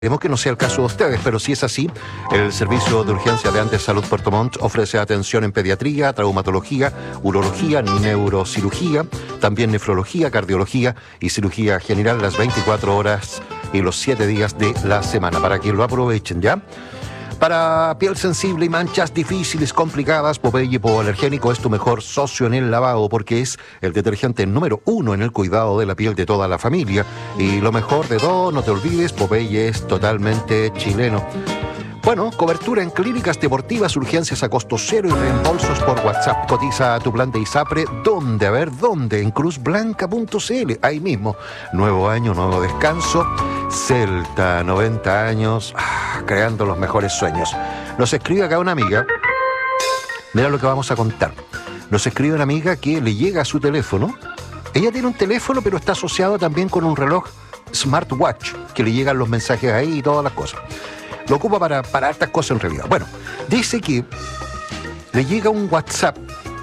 Esperemos que no sea el caso de ustedes, pero si es así, el Servicio de Urgencia de Andes Salud Puerto Montt ofrece atención en pediatría, traumatología, urología, neurocirugía, también nefrología, cardiología y cirugía general las 24 horas y los 7 días de la semana, para que lo aprovechen, ¿ya? Para piel sensible y manchas difíciles, complicadas, Popeye hipoalergénico es tu mejor socio en el lavado porque es el detergente número 1 en el cuidado de la piel de toda la familia. Y lo mejor de todo, no te olvides, Popeye es totalmente chileno. Bueno, cobertura en clínicas deportivas, urgencias a costo cero y reembolsos por WhatsApp. Cotiza tu plan de ISAPRE. ¿Dónde? A ver, ¿dónde? En cruzblanca.cl. Ahí mismo. Nuevo año, nuevo descanso. Celta, 90 años, creando los mejores sueños. Nos escribe acá una amiga. Mira lo que vamos a contar. Nos escribe una amiga que le llega a su teléfono. Ella tiene un teléfono, pero está asociado también con un reloj smartwatch, que le llegan los mensajes ahí y todas las cosas. Lo ocupa para hartas cosas en realidad. Bueno, dice que le llega un WhatsApp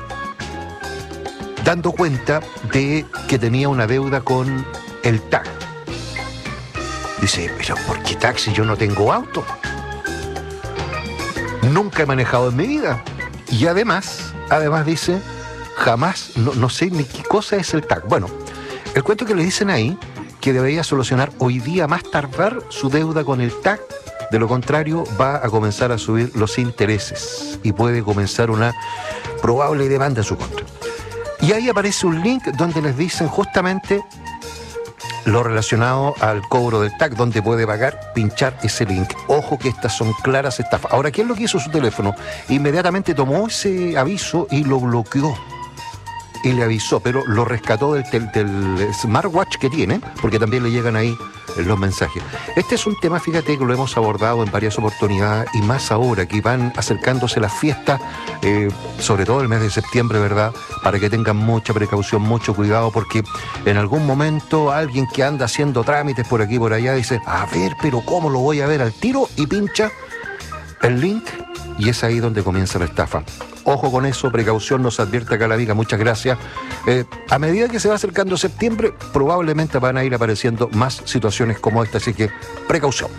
dando cuenta de que tenía una deuda con el TAG. Dice, pero ¿por qué TAG si yo no tengo auto? Nunca he manejado en mi vida. Y además dice, jamás, no sé ni qué cosa es el TAG. Bueno, el cuento que le dicen ahí, que debería solucionar hoy día más tardar su deuda con el TAG. De lo contrario, va a comenzar a subir los intereses y puede comenzar una probable demanda en su contra. Y ahí aparece un link donde les dicen justamente lo relacionado al cobro del TAG, donde puede pagar, pinchar ese link. Ojo que estas son claras estafas. Ahora, ¿qué es lo que hizo su teléfono? Inmediatamente tomó ese aviso y lo bloqueó. Y le avisó, pero lo rescató del smartwatch que tiene, porque también le llegan ahí los mensajes. Este es un tema, fíjate, que lo hemos abordado en varias oportunidades, y más ahora que van acercándose las fiestas, sobre todo el mes de septiembre, ¿verdad? Para que tengan mucha precaución, mucho cuidado, porque en algún momento alguien que anda haciendo trámites por aquí y por allá dice, a ver, pero ¿cómo lo voy a ver al tiro? Y pincha el link, y es ahí donde comienza la estafa. Ojo con eso, precaución, nos advierte acá la amiga, muchas gracias. A medida que se va acercando septiembre, probablemente van a ir apareciendo más situaciones como esta, así que precaución.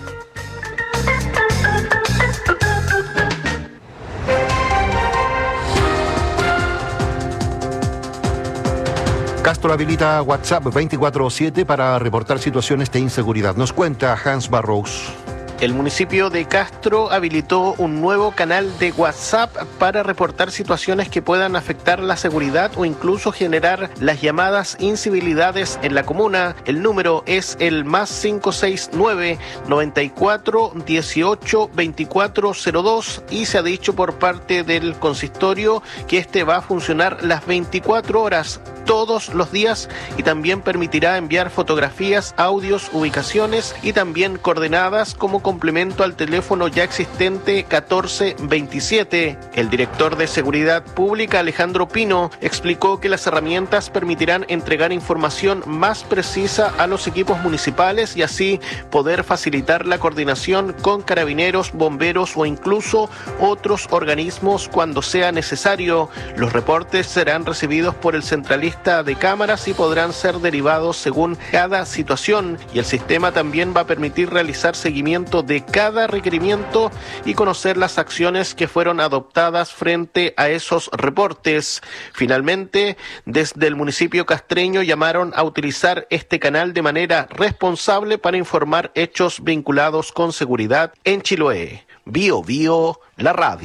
Castro habilita WhatsApp 24/7 para reportar situaciones de inseguridad. Nos cuenta Hans Barrows. El municipio de Castro habilitó un nuevo canal de WhatsApp para reportar situaciones que puedan afectar la seguridad o incluso generar las llamadas incivilidades en la comuna. El número es el +569 94 18 2402 y se ha dicho por parte del consistorio que este va a funcionar las 24 horas todos los días y también permitirá enviar fotografías, audios, ubicaciones y también coordenadas como complemento al teléfono ya existente 1427. El director de Seguridad Pública, Alejandro Pino, explicó que las herramientas permitirán entregar información más precisa a los equipos municipales y así poder facilitar la coordinación con carabineros, bomberos o incluso otros organismos cuando sea necesario. Los reportes serán recibidos por el centralista de cámaras y podrán ser derivados según cada situación, y el sistema también va a permitir realizar seguimiento de cada requerimiento y conocer las acciones que fueron adoptadas frente a esos reportes. Finalmente, desde el municipio castreño llamaron a utilizar este canal de manera responsable para informar hechos vinculados con seguridad en Chiloé. Bio Bio, la radio.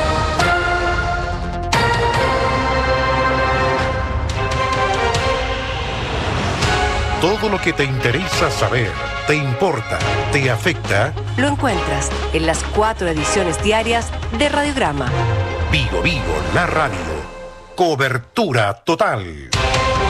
Todo lo que te interesa saber, te importa, te afecta, lo encuentras en las 4 ediciones diarias de Radiograma. Vigo, la radio. Cobertura total.